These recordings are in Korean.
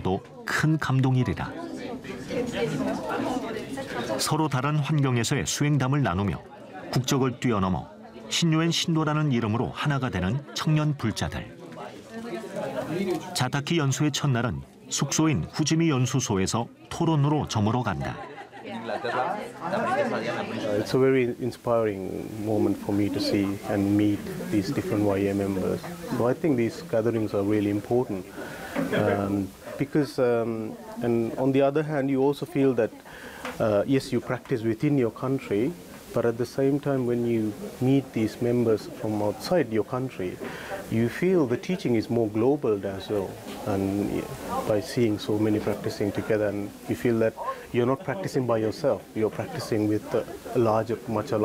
것만으로도 큰 감동이리라. 서로 다른 환경에서의 수행담을 나누며 국적을 뛰어넘어 신유엔 신도라는 이름으로 하나가 되는 청년 불자들. 자타키 연수의 첫날은 숙소인 후지미 연수소에서 토론으로 저물어 간다. It's a very inspiring moment for me to see and meet these different YA members. So I think these gatherings are really important because, and on the other hand, you also feel that yes, you practice within your country, but at the same time, when you meet these members from outside your country, you feel the teaching is more global as well. And by seeing so many practicing together, and you feel that you're not practicing by yourself, you're practicing with a larger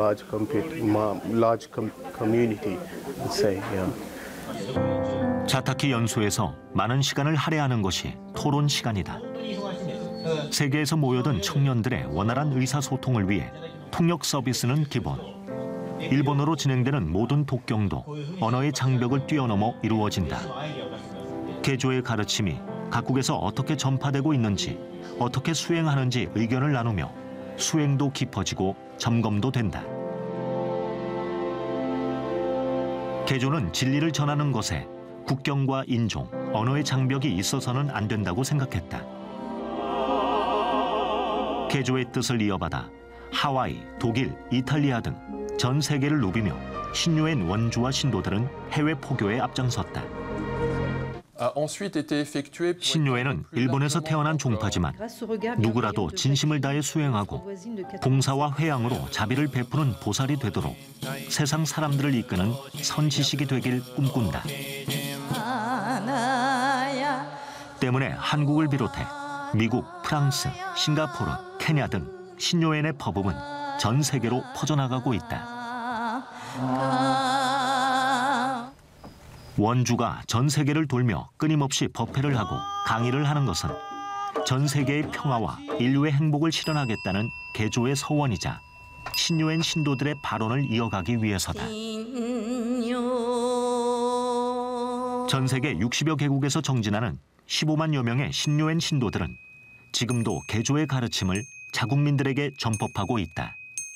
community, let's say, yeah. 자타키 연수에서 많은 시간을 할애하는 것이 토론 시간이다. 세계에서 모여든 청년들의 원활한 의사소통을 위해 통역 서비스는 기본. 일본어로 진행되는 모든 독경도 언어의 장벽을 뛰어넘어 이루어진다. 개조의 가르침이 각국에서 어떻게 전파되고 있는지, 어떻게 수행하는지 의견을 나누며 수행도 깊어지고 점검도 된다. 개조는 진리를 전하는 것에 국경과 인종, 언어의 장벽이 있어서는 안 된다고 생각했다. 개조의 뜻을 이어받아 하와이, 독일, 이탈리아 등 전 세계를 누비며 신유엔 원주와 신도들은 해외 포교에 앞장섰다. 신유엔은 일본에서 태어난 종파지만 누구라도 진심을 다해 수행하고 봉사와 회양으로 자비를 베푸는 보살이 되도록 세상 사람들을 이끄는 선지식이 되길 꿈꾼다. 때문에 한국을 비롯해 미국, 프랑스, 싱가포르, 케냐 등 신유엔의 법음은 전 세계로 퍼져나가고 있다. 원주가 전 세계를 돌며 끊임없이 법회를 하고 강의를 하는 것은 전 세계의 평화와 인류의 행복을 실현하겠다는 개조의 서원이자 신유엔 신도들의 발언을 이어가기 위해서다. 전 세계 60여 개국에서 정진하는 15만여 명의 신유엔 신도들은 지금도 개조의 가르침을 자국민들에게 전법하고 있다.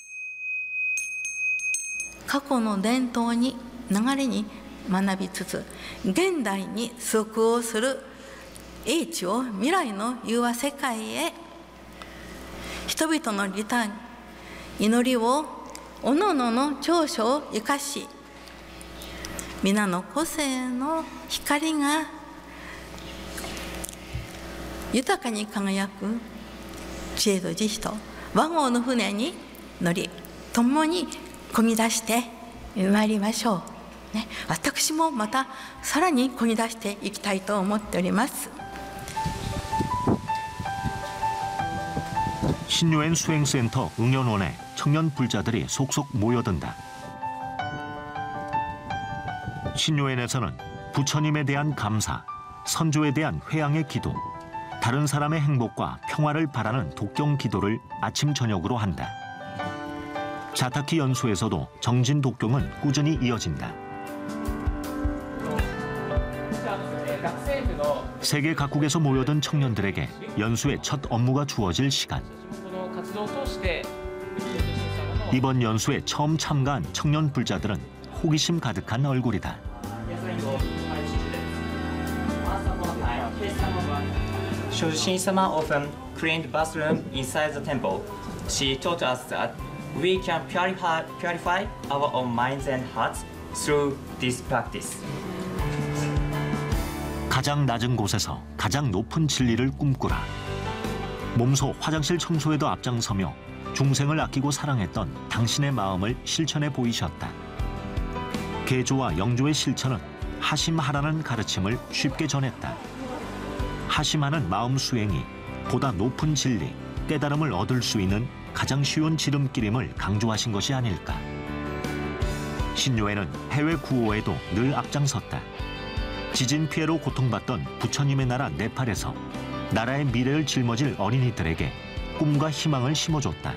過去の伝統に流れに学びつつ現代に即応する英知を未来の融和世界へ人々の利他祈りを各々の長所を生かし皆の個性の光が豊かに輝く知恵と慈悲と和合の船に乗り共に漕ぎ出してまいりましょう、ね、私もまたさらに漕ぎ出していきたいと思っております。 신유엔 수행센터 응연원에 청년 불자들이 속속 모여든다. 신유엔에서는 부처님에 대한 감사, 선조에 대한 회양의 기도, 다른 사람의 행복과 평화를 바라는 독경 기도를 아침 저녁으로 한다. 자타키 연수에서도 정진 독경은 꾸준히 이어진다. 세계 각국에서 모여든 청년들에게 연수의 첫 업무가 주어질 시간. 이번 연수에 처음 참가한 청년 불자들은 호기심 가득한 얼굴이다. Shojin-sama often cleaned the bathroom inside the temple. She taught us that we can purify our own minds and hearts through this practice. 가장 낮은 곳에서 가장 높은 진리를 꿈꾸라. 몸소 화장실 청소에도 앞장서며 중생을 아끼고 사랑했던 당신의 마음을 실천해 보이셨다. 개조와 영조의 실천은 하심하라는 가르침을 쉽게 전했다. 하심하는 마음 수행이 보다 높은 진리, 깨달음을 얻을 수 있는 가장 쉬운 지름길임을 강조하신 것이 아닐까. 신유엔은 해외 구호에도 늘 앞장섰다. 지진 피해로 고통받던 부처님의 나라 네팔에서 나라의 미래를 짊어질 어린이들에게 꿈과 희망을 심어줬다.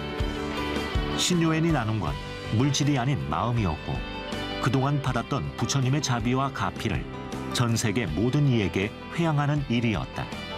신유엔이 나눈 건 물질이 아닌 마음이었고 그동안 받았던 부처님의 자비와 가피를 전 세계 모든 이에게 회양하는 일이었다.